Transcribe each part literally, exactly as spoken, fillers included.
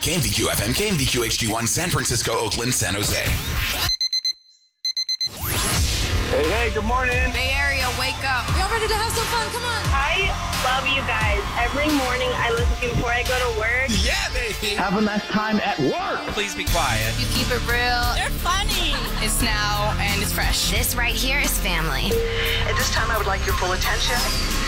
K M V Q F M, K M V Q H D one, San Francisco, Oakland, San Jose. Hey, hey, good morning. Bay Area, wake up. Y'all ready to have some fun? Come on. I love you guys. Every morning I listen to you before I go to work. Yeah, baby. Have a nice time at work. Please be quiet. You keep it real. They're funny. It's now and it's fresh. This right here is family. At this time, I would like your full attention.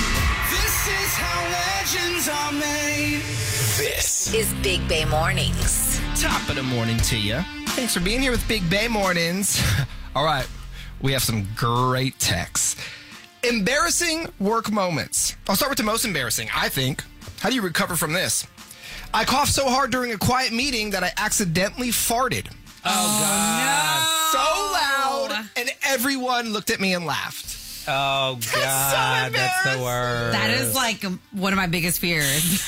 This is how legends are made. This Is Big Bay Mornings. Top of the morning to you. Thanks for being here with Big Bay Mornings. All right, we have some great texts. Embarrassing work moments. I'll start with the most embarrassing, I think. How do you recover from this? I coughed so hard during a quiet meeting that I accidentally farted. Oh, God. So loud, and everyone looked at me and laughed. Oh, God. That's the worst. That is like um, one of my biggest fears.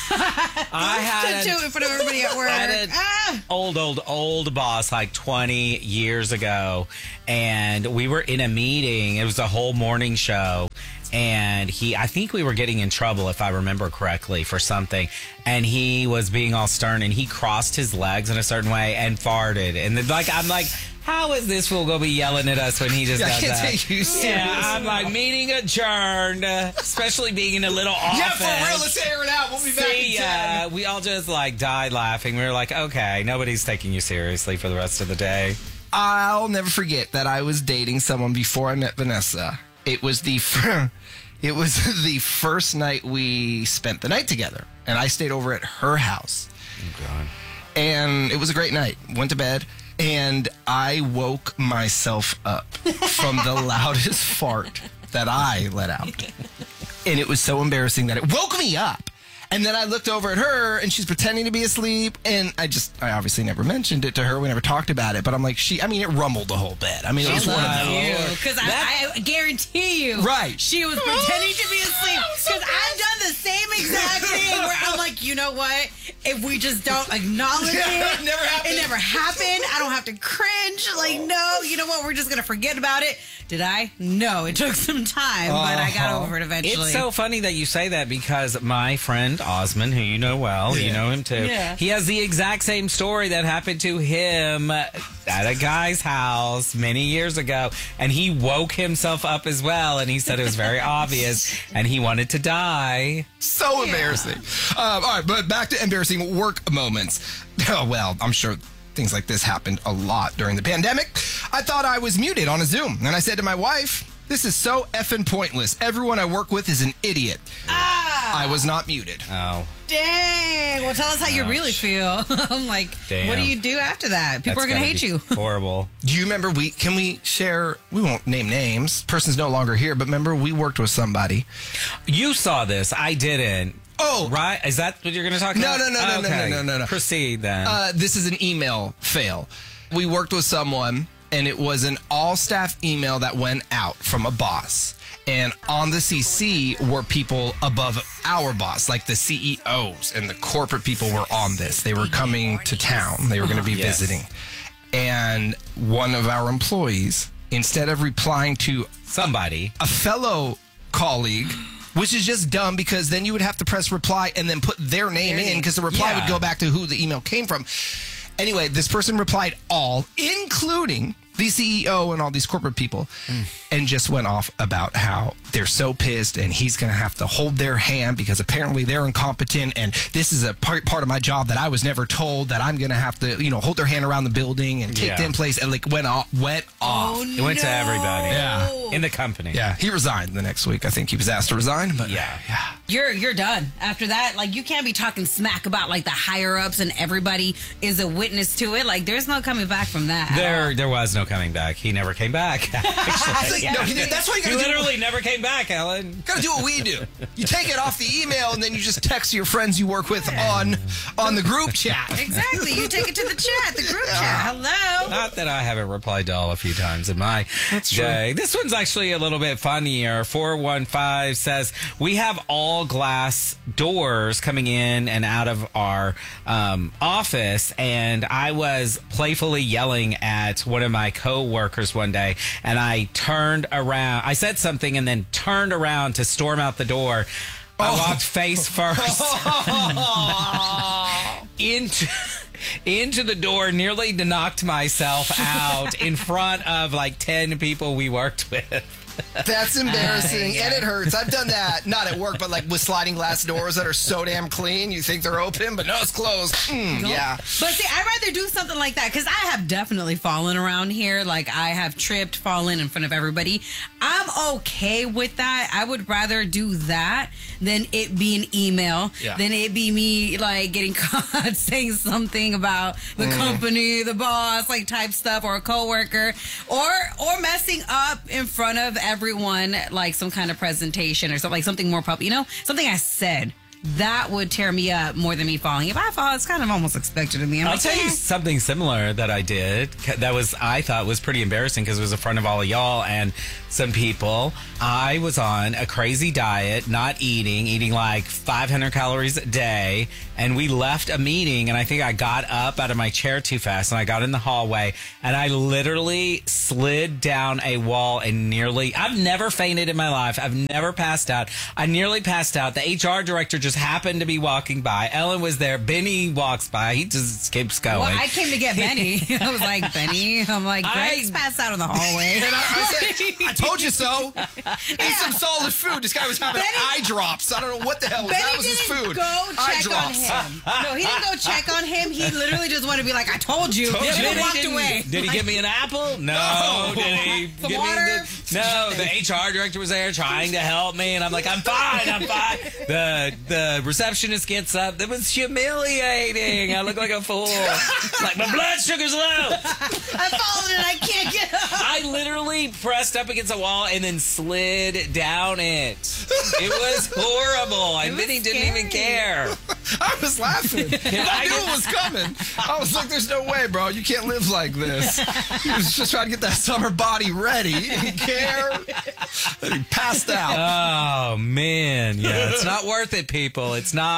I had to do it in front of everybody at work. I had an Ah. old, old, old boss like twenty years ago, and we were in a meeting. It was a whole morning show, and he, I think we were getting in trouble, if I remember correctly, for something, and he was being all stern, and he crossed his legs in a certain way and farted, and then, like, I'm like, how is this fool going to be yelling at us when he just Yeah, I does can't that? take you serious. Yeah, I'm like, meeting adjourned, uh, especially being in a little office. Yeah, for real, let's air it out. We'll be back See, in ten. uh, we all just like died laughing. We were like, okay, nobody's taking you seriously for the rest of the day. I'll never forget that I was dating someone before I met Vanessa. It was the fir- it was the first night we spent the night together, and I stayed over at her house. Oh, God. And it was a great night. Went to bed, and I woke myself up from the loudest fart that I let out. And it was so embarrassing that it woke me up. And then I looked over at her, and she's pretending to be asleep. And I just, I obviously never mentioned it to her. We never talked about it. But I'm like, she, I mean, it rumbled the whole bed. I mean, it was one of those. Because I, I guarantee you, Right. she was pretending to be asleep. Because I've done the same exact thing where I'm like, you know what? If we just don't acknowledge Yeah, it, it never happened. It never happened. I don't have to cringe. Like, no, you know what? We're just going to forget about it. Did I? No, it took some time, but I got Uh-huh. over it eventually. It's so funny that you say that because my friend Osman, who you know well, you Yeah. know him too, Yeah. he has the exact same story that happened to him at a guy's house many years ago, and he woke himself up as well, and he said it was very obvious, and he wanted to die. So embarrassing. Um, all right, but back to embarrassing work moments. Oh, well, I'm sure things like this happened a lot during the pandemic. I thought I was muted on a Zoom, and I said to my wife, this is so effing pointless. Everyone I work with is an idiot. Ah, I was not muted. Oh, dang. Well, tell us how you really feel. I'm like, Damn. what do you do after that? People that's are going to gotta hate be you. Horrible. Do you remember, we can we share, we won't name names. Person's no longer here, but remember we worked with somebody. You saw this. I didn't. Oh, Right? Is that what you're going to talk No, about? no, no, no, no, Okay. no, no, no, no. Proceed then. Uh, this is an email fail. We worked with someone, and it was an all-staff email that went out from a boss. And on the C C were people above our boss, like the C E Os and the corporate people were on this. They were coming to town. They were going to be Yes. visiting. And one of our employees, instead of replying to Somebody. a fellow colleague, which is just dumb because then you would have to press reply and then put their name in because the reply Yeah. would go back to who the email came from. Anyway, this person replied all, including the C E O and all these corporate people, and just went off about how they're so pissed and he's going to have to hold their hand because apparently they're incompetent and this is a part, part of my job that I was never told that I'm going to have to, you know, hold their hand around the building and take Yeah. them place and like went off, went off. Oh, It went to everybody. Yeah. In the company. Yeah, he resigned the next week. I think he was asked to resign, but Yeah. yeah. You're you're done. After that, like, you can't be talking smack about, like, the higher-ups and everybody is a witness to it. Like, there's no coming back from that. There, there was no coming back. He never came back. Actually, Like, no, he did- that's why you he gotta do- literally never came back, Ellen. Gotta do what we do. You take it off the email and then you just text your friends you work with on on the group chat. Exactly. You take it to the chat, the group chat. Hello. Not that I haven't replied to all a few times in my day. This one's actually a little bit funnier. four one five says, we have all glass doors coming in and out of our um, office, and I was playfully yelling at one of my co-workers one day, and I turned around. I said something and then turned around to storm out the door. I walked face first into into the door, nearly knocked myself out in front of like ten people we worked with. That's embarrassing, and it hurts. I've done that, not at work, but like with sliding glass doors that are so damn clean, you think they're open, but no, it's closed. Mm, yeah. But see, I'd rather do something like that because I have definitely fallen around here. Like, I have tripped, fallen in front of everybody. I'm okay with that. I would rather do that than it be an email, Yeah. than it be me, like, getting caught saying something about the Mm. company, the boss, like, type stuff, or a coworker, or or messing up in front of everyone, like some kind of presentation or something, like something more public, you know, something I said. That would tear me up more than me falling. If I fall, it's kind of almost expected of me. I'm I'll like, tell you eh. something similar that I did that was, I thought was pretty embarrassing because it was in front of all of y'all and some people. I was on a crazy diet, not eating, eating like five hundred calories a day. And we left a meeting and I think I got up out of my chair too fast and I got in the hallway and I literally slid down a wall and nearly, I've never fainted in my life. I've never passed out. I nearly passed out. The H R director just happened to be walking by. Ellen was there. Benny walks by. He just keeps going. Well, I came to get Benny. I was like, Benny. I'm like, Greg's I- passed out in the hallway. And I, I said, I told you so. Eat some solid food. This guy was having Benny- eye drops. I don't know what the hell was Benny that. Was his didn't food. go eye check on drops. him. No, he didn't go check on him. He literally just wanted to be like, I told you. Told and you. then Did walked he, away. did he Like, give me an apple? No. No. Did he Some give water? me the, no, the H R director was there trying to help me, and I'm like, I'm fine, I'm fine. The the receptionist gets up. It was humiliating. I look like a fool. Like, my blood sugar's low. I've fallen and I can't get up. I literally pressed up against a wall and then slid down it. It was horrible. And was Benny didn't even scary. care. I was laughing. I I knew get- it was coming. I was like, there's no way, bro. You can't live like this. He was just trying to get that summer body ready. He didn't care. And he passed out. Oh, man. Yeah, it's not worth it, people. It's not.